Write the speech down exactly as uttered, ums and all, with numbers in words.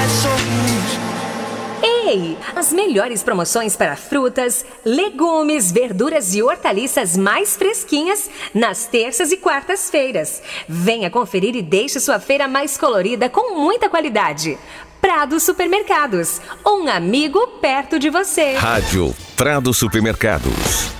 Ei, as melhores promoções para frutas, legumes, verduras e hortaliças mais fresquinhas nas terças e quartas-feiras. Venha conferir e deixe sua feira mais colorida com muita qualidade. Prado Supermercados, um amigo perto de você. Rádio Prado Supermercados.